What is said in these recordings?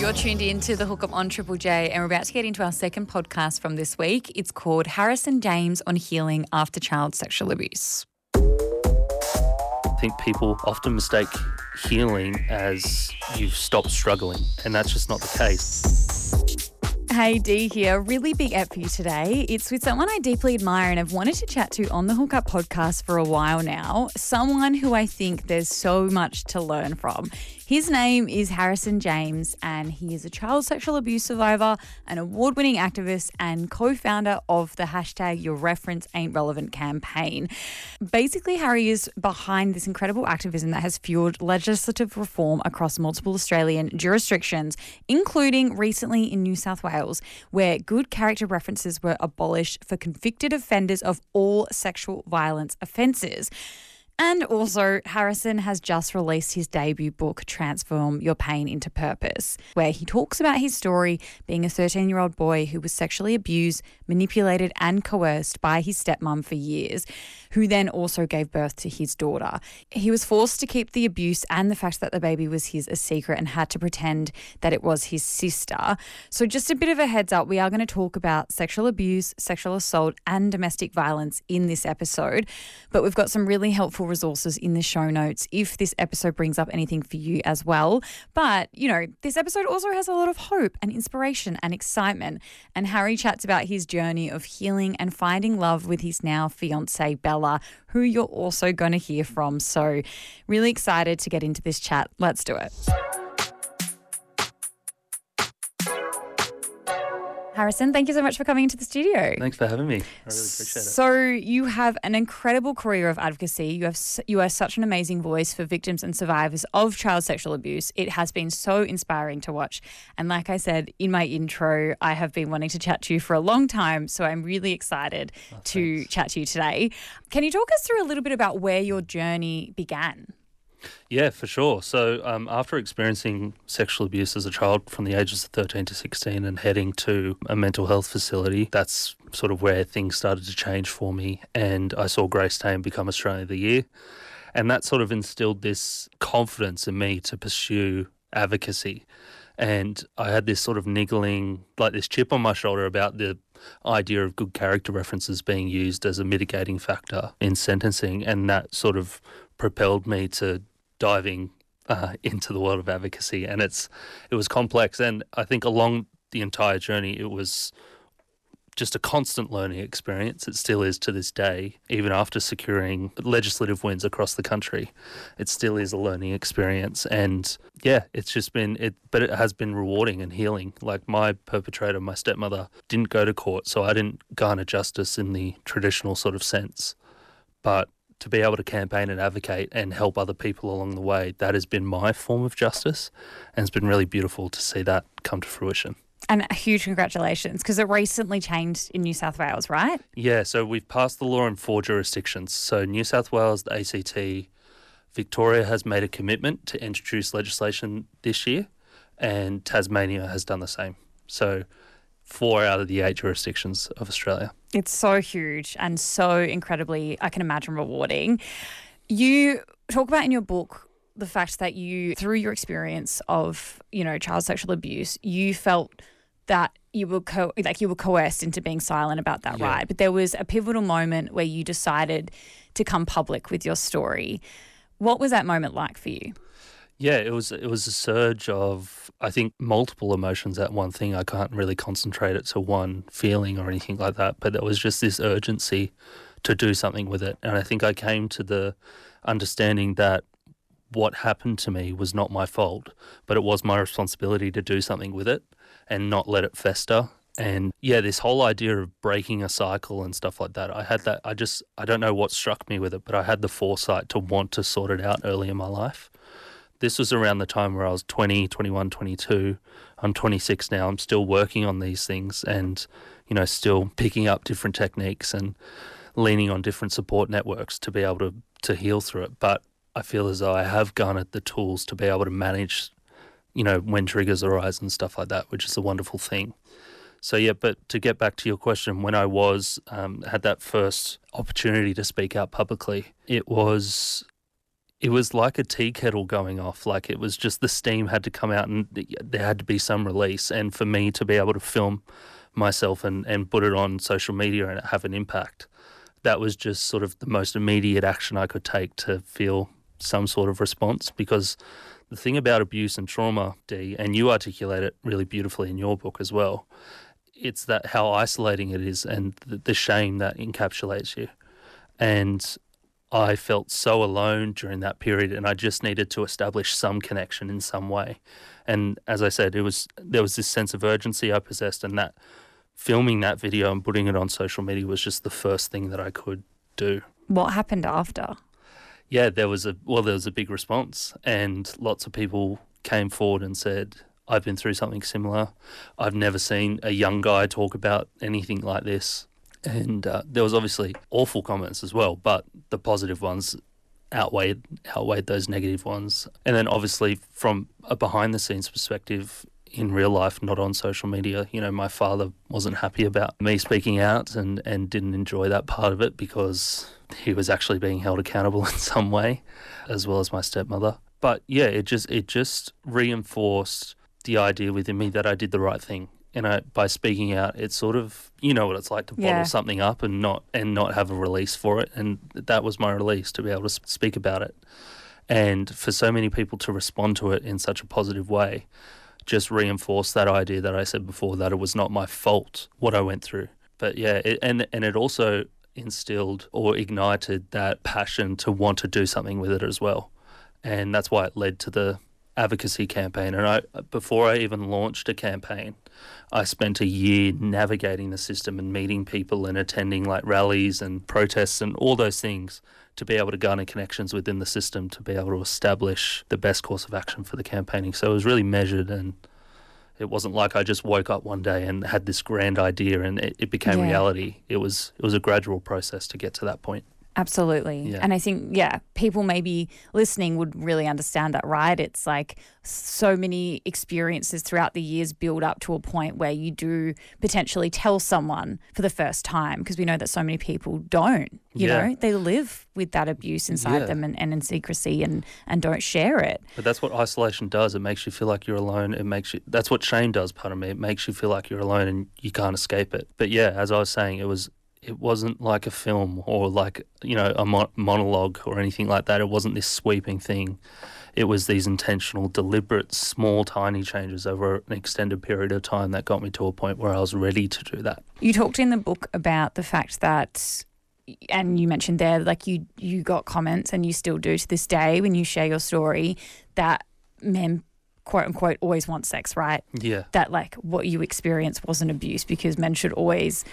You're tuned in to The Hookup on Triple J, and we're about to get into our second podcast from this week. It's called Harrison James on Healing After Child Sexual Abuse. I think people often mistake healing as you've stopped struggling, and that's just not the case. Hey, Dee here. Really big ep for you today. It's with someone I deeply admire and have wanted to chat to on the Hookup podcast for a while now. Someone who I think there's so much to learn from. His name is Harrison James, and he is a child sexual abuse survivor, an award-winning activist, and co-founder of the hashtag Your Reference Ain't Relevant campaign. Basically, Harry is behind this incredible activism that has fueled legislative reform across multiple Australian jurisdictions, including recently in New South Wales, where good character references were abolished for convicted offenders of all sexual violence offences. And also, Harrison has just released his debut book, Transform Your Pain into Purpose, where he talks about his story being a 13-year-old boy who was sexually abused, manipulated and coerced by his stepmom for years, who then also gave birth to his daughter. He was forced to keep the abuse and the fact that the baby was his a secret and had to pretend that it was his sister. So just a bit of a heads up, we are going to talk about sexual abuse, sexual assault and domestic violence in this episode, but we've got some really helpful resources in the show notes if this episode brings up anything for you as well. But, you know, this episode also has a lot of hope and inspiration and excitement. And Harry chats about his journey of healing and finding love with his now fiancée, Bella, who you're also going to hear from. So really excited to get into this chat. Let's do it. Harrison, thank you so much for coming into the studio. Thanks for having me. I really appreciate it. So you have an incredible career of advocacy. You are such an amazing voice for victims and survivors of child sexual abuse. It has been so inspiring to watch. And like I said in my intro, I have been wanting to chat to you for a long time. So I'm really excited to chat to you today. Can you talk us through a little bit about where your journey began? Yeah, for sure. So after experiencing sexual abuse as a child from the ages of 13 to 16 and heading to a mental health facility, that's sort of where things started to change for me. And I saw Grace Tame become Australian of the Year. And that sort of instilled this confidence in me to pursue advocacy. And I had this sort of niggling, like this chip on my shoulder about the idea of good character references being used as a mitigating factor in sentencing. And that sort of propelled me to diving into the world of advocacy, and it was complex, and I think along the entire journey it was just a constant learning experience. It still is to this day, even after securing legislative wins across the country. It still is a learning experience, and yeah, it's just been but it has been rewarding and healing. Like my perpetrator, my stepmother, didn't go to court, so I didn't garner justice in the traditional sort of sense, but to be able to campaign and advocate and help other people along the way, that has been my form of justice, and it's been really beautiful to see that come to fruition. And a huge congratulations, because it recently changed in New South Wales, right? Yeah, so we've passed the law in 4 jurisdictions. So New South Wales, the ACT, Victoria has made a commitment to introduce legislation this year, and Tasmania has done the same. So 4 out of the 8 jurisdictions of Australia. It's so huge and so incredibly, I can imagine, rewarding. You talk about in your book the fact that you, through your experience of, you know, child sexual abuse, you felt that you were coerced into being silent about that, right? But there was a pivotal moment where you decided to come public with your story. What was that moment like for you? Yeah, it was a surge of, I think, multiple emotions at one thing. I can't really concentrate it to one feeling or anything like that, but there was just this urgency to do something with it. And I think I came to the understanding that what happened to me was not my fault, but it was my responsibility to do something with it and not let it fester. And yeah, this whole idea of breaking a cycle and stuff like that, I don't know what struck me with it, but I had the foresight to want to sort it out early in my life. This was around the time where I was 20, 21, 22. I'm 26 now. I'm still working on these things and, you know, still picking up different techniques and leaning on different support networks to be able to heal through it. But I feel as though I have garnered the tools to be able to manage, you know, when triggers arise and stuff like that, which is a wonderful thing. So yeah, but to get back to your question, when I had that first opportunity to speak out publicly, it was it was like a tea kettle going off. Like, it was just the steam had to come out and there had to be some release. And for me to be able to film myself and put it on social media and have an impact, that was just sort of the most immediate action I could take to feel some sort of response. Because the thing about abuse and trauma, Dee, and you articulate it really beautifully in your book as well, it's that how isolating it is and the shame that encapsulates you. And I felt so alone during that period, and I just needed to establish some connection in some way. And as I said, there was this sense of urgency I possessed, and that filming that video and putting it on social media was just the first thing that I could do. What happened after? Yeah, there was a big response, and lots of people came forward and said, I've been through something similar. I've never seen a young guy talk about anything like this. And there was obviously awful comments as well, but the positive ones outweighed those negative ones. And then obviously from a behind-the-scenes perspective, in real life, not on social media, my father wasn't happy about me speaking out and didn't enjoy that part of it because he was actually being held accountable in some way, as well as my stepmother. But yeah, it just reinforced the idea within me that I did the right thing. And by speaking out, it's sort of, you know what it's like to bottle something up and not have a release for it. And that was my release, to be able to speak about it. And for so many people to respond to it in such a positive way just reinforced that idea that I said before, that it was not my fault what I went through. But yeah, it also instilled or ignited that passion to want to do something with it as well. And that's why it led to the advocacy campaign. And before I even launched a campaign, I spent a year navigating the system and meeting people and attending like rallies and protests and all those things to be able to garner connections within the system to be able to establish the best course of action for the campaigning. So it was really measured, and it wasn't like I just woke up one day and had this grand idea and it became reality. It was a gradual process to get to that point. Absolutely. Yeah. And I think, people maybe listening would really understand that, right? It's like so many experiences throughout the years build up to a point where you do potentially tell someone for the first time, because we know that so many people don't, you know, they live with that abuse inside them and in secrecy and don't share it. But that's what isolation does. It makes you feel like you're alone. That's what shame does, pardon me. It makes you feel like you're alone and you can't escape it. But yeah, as I was saying, it wasn't like a film or like, a monologue or anything like that. It wasn't this sweeping thing. It was these intentional, deliberate, small, tiny changes over an extended period of time that got me to a point where I was ready to do that. You talked in the book about the fact that, and you mentioned there, like you got comments, and you still do to this day when you share your story, that men, quote unquote, always want sex, right? Yeah. That like what you experienced wasn't abuse, because men should always,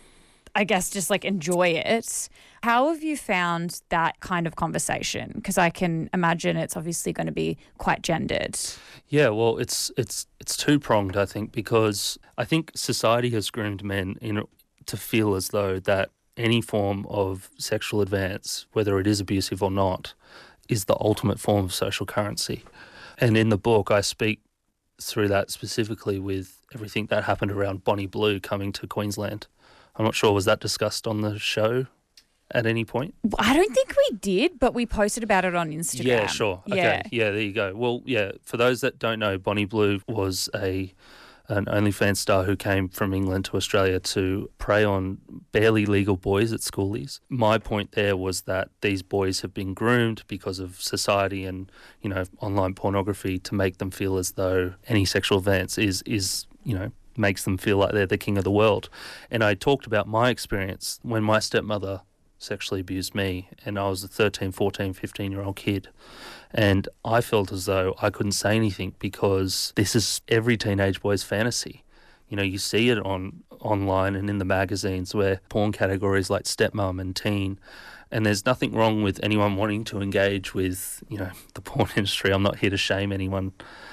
I guess, just like enjoy it. How have you found that kind of conversation? Because I can imagine it's obviously going to be quite gendered. Yeah, well, it's two-pronged, I think, because I think society has groomed men to feel as though that any form of sexual advance, whether it is abusive or not, is the ultimate form of social currency. And in the book, I speak through that specifically with everything that happened around Bonnie Blue coming to Queensland. I'm not sure, was that discussed on the show at any point? I don't think we did, but we posted about it on Instagram. Yeah, sure. Okay. Yeah, there you go. Well, yeah, for those that don't know, Bonnie Blue was an OnlyFans star who came from England to Australia to prey on barely legal boys at schoolies. My point there was that these boys have been groomed because of society and, online pornography to make them feel as though any sexual advance is makes them feel like they're the king of the world. And I talked about my experience when my stepmother sexually abused me, and I was a 13, 14, 15-year-old kid. And I felt as though I couldn't say anything because this is every teenage boy's fantasy. You see it online and in the magazines where porn categories like stepmom and teen, and there's nothing wrong with anyone wanting to engage with, the porn industry. I'm not here to shame anyone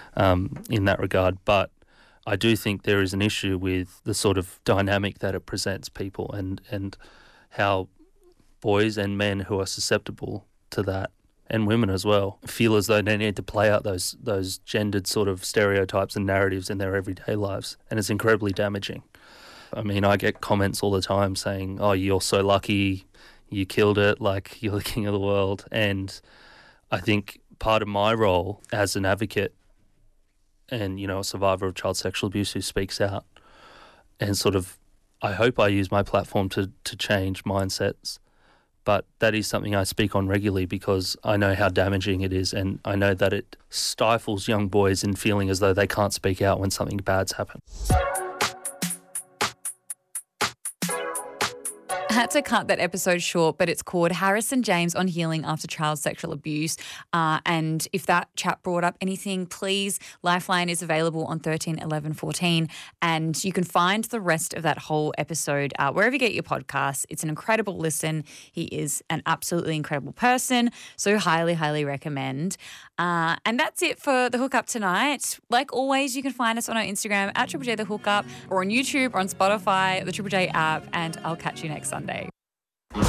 in that regard, but I do think there is an issue with the sort of dynamic that it presents people and how boys and men who are susceptible to that, and women as well, feel as though they need to play out those gendered sort of stereotypes and narratives in their everyday lives. And it's incredibly damaging. I mean, I get comments all the time saying, oh, you're so lucky, you killed it, like you're the king of the world. And I think part of my role as an advocate and, a survivor of child sexual abuse who speaks out and sort of, I hope I use my platform to change mindsets. But that is something I speak on regularly because I know how damaging it is, and I know that it stifles young boys in feeling as though they can't speak out when something bad's happened. I had to cut that episode short, but it's called Harrison James on Healing After Child Sexual Abuse. And if that chat brought up anything, please, Lifeline is available on 13 11 14. And you can find the rest of that whole episode wherever you get your podcasts. It's an incredible listen. He is an absolutely incredible person. So highly, highly recommend. And that's it for The Hookup tonight. Like always, you can find us on our Instagram at Triple J The Hookup, or on YouTube or on Spotify, the Triple J app, and I'll catch you next Sunday.